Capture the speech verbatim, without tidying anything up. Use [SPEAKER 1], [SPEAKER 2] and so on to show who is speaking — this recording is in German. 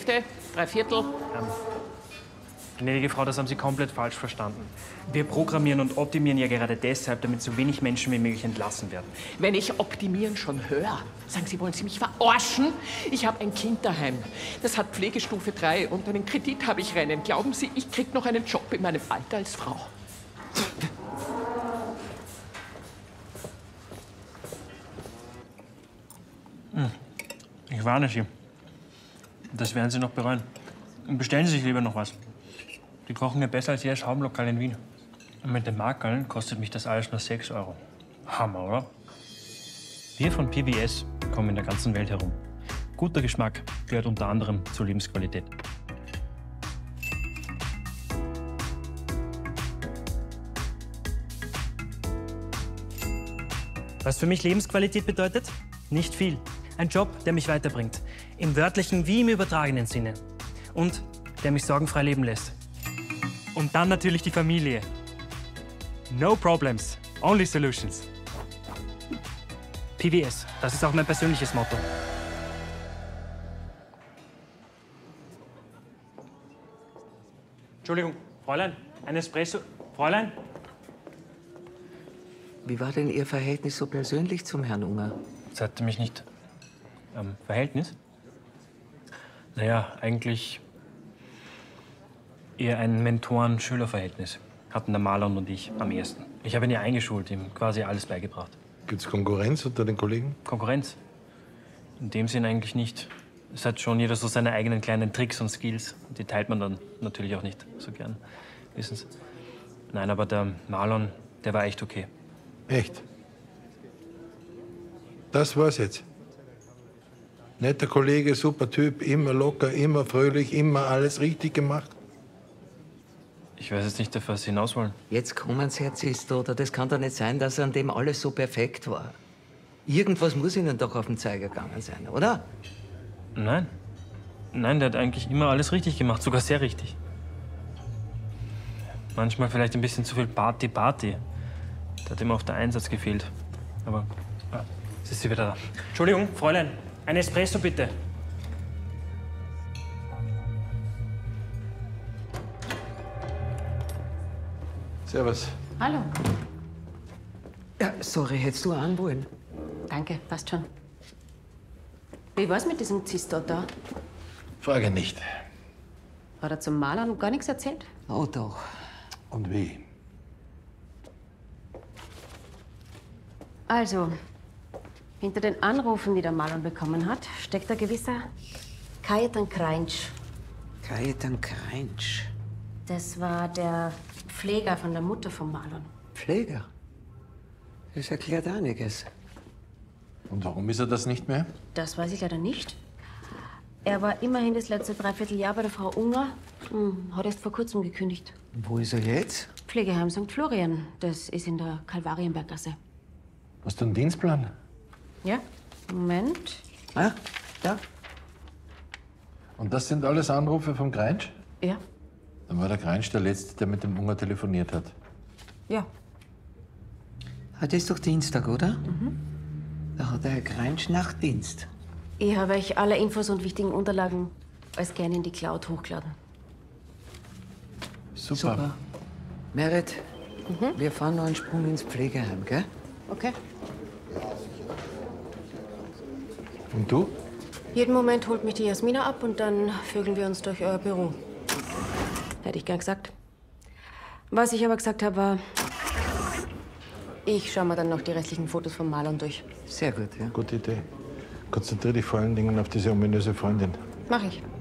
[SPEAKER 1] Hälfte, drei Viertel.
[SPEAKER 2] Ähm, gnädige Frau, das haben Sie komplett falsch verstanden. Wir programmieren und optimieren ja gerade deshalb, damit so wenig Menschen wie möglich entlassen werden.
[SPEAKER 1] Wenn ich optimieren schon höre, sagen Sie, wollen Sie mich verarschen? Ich habe ein Kind daheim. Das hat Pflegestufe drei und einen Kredit habe ich rennen. Glauben Sie, ich krieg noch einen Job in meinem Alter als Frau?
[SPEAKER 2] Hm. Ich warne Sie. Das werden Sie noch bereuen. Und bestellen Sie sich lieber noch was. Die kochen ja besser als jedes Haubenlokal in Wien. Und mit den Makeln kostet mich das alles nur sechs Euro. Hammer, oder? Wir von P B S kommen in der ganzen Welt herum. Guter Geschmack gehört unter anderem zur Lebensqualität. Was für mich Lebensqualität bedeutet? Nicht viel. Ein Job, der mich weiterbringt. Im wörtlichen wie im übertragenen Sinne. Und der mich sorgenfrei leben lässt. Und dann natürlich die Familie. No problems, only solutions. P B S, das ist auch mein persönliches Motto. Entschuldigung, Fräulein, ein Espresso. Fräulein?
[SPEAKER 3] Wie war denn Ihr Verhältnis so persönlich zum Herrn Unger?
[SPEAKER 2] Seid ihr mich nicht... Ähm, Verhältnis? Naja, eigentlich eher ein Mentoren-Schüler-Verhältnis hatten der Marlon und ich am ersten. Ich habe ihn ja eingeschult, ihm quasi alles beigebracht.
[SPEAKER 4] Gibt's Konkurrenz unter den Kollegen?
[SPEAKER 2] Konkurrenz? In dem Sinn eigentlich nicht. Es hat schon jeder so seine eigenen kleinen Tricks und Skills. Die teilt man dann natürlich auch nicht so gern, wissen Sie. Nein, aber der Marlon, der war echt okay.
[SPEAKER 4] Echt? Das war's jetzt? Netter Kollege, super Typ, immer locker, immer fröhlich, immer alles richtig gemacht?
[SPEAKER 2] Ich weiß jetzt nicht, auf was Sie hinaus wollen.
[SPEAKER 3] Jetzt kommen's, Herr Zistoder. Das kann doch nicht sein, dass an dem alles so perfekt war. Irgendwas muss Ihnen doch auf den Zeiger gegangen sein, oder?
[SPEAKER 2] Nein. Nein, der hat eigentlich immer alles richtig gemacht, sogar sehr richtig. Manchmal vielleicht ein bisschen zu viel Party, Party. Da hat immer auf der Einsatz gefehlt. Aber ah, jetzt ist sie wieder da. Entschuldigung, Fräulein, ein Espresso bitte.
[SPEAKER 4] Servus.
[SPEAKER 5] Hallo.
[SPEAKER 3] Ja, sorry, hättest du auch wollen?
[SPEAKER 5] Danke, passt schon. Wie war's mit diesem Zisto da?
[SPEAKER 4] Frage nicht.
[SPEAKER 5] Hat er zum Malern gar nichts erzählt?
[SPEAKER 3] Oh doch.
[SPEAKER 4] Und wie?
[SPEAKER 5] Also, hinter den Anrufen, die der Malern bekommen hat, steckt ein gewisser Kajetan Kreinsch.
[SPEAKER 3] Kajetan Kreinsch.
[SPEAKER 5] Das war der Pfleger von der Mutter von Marlon.
[SPEAKER 3] Pfleger? Das erklärt einiges.
[SPEAKER 4] Und warum ist er das nicht mehr?
[SPEAKER 5] Das weiß ich leider nicht. Er war immerhin das letzte Dreivierteljahr bei der Frau Unger. Hm, hat erst vor kurzem gekündigt.
[SPEAKER 3] Wo ist er jetzt?
[SPEAKER 5] Pflegeheim Sankt Florian. Das ist in der Kalvarienberggasse.
[SPEAKER 4] Hast du einen Dienstplan?
[SPEAKER 5] Ja? Moment.
[SPEAKER 3] Ah, da.
[SPEAKER 4] Und das sind alles Anrufe vom Kreinsch?
[SPEAKER 5] Ja.
[SPEAKER 4] Dann war der Kreinsch der Letzte, der mit dem Unger telefoniert hat.
[SPEAKER 5] Ja.
[SPEAKER 3] Heute ist doch Dienstag, oder? Mhm. Da hat der Herr Kreinsch Nachtdienst.
[SPEAKER 5] Ich habe euch alle Infos und wichtigen Unterlagen als gerne in die Cloud hochgeladen.
[SPEAKER 4] Super.
[SPEAKER 3] Super. Merit, mhm. wir fahren noch einen Sprung ins Pflegeheim, gell?
[SPEAKER 5] Okay.
[SPEAKER 4] Und du?
[SPEAKER 5] Jeden Moment holt mich die Jasmina ab und dann vögeln wir uns durch euer Büro. Hätte ich gern gesagt. Was ich aber gesagt habe, war, ich schaue mir dann noch die restlichen Fotos von Marlon durch.
[SPEAKER 3] Sehr gut, ja.
[SPEAKER 4] Gute Idee. Konzentrier dich vor allen Dingen auf diese ominöse Freundin.
[SPEAKER 5] Mach ich.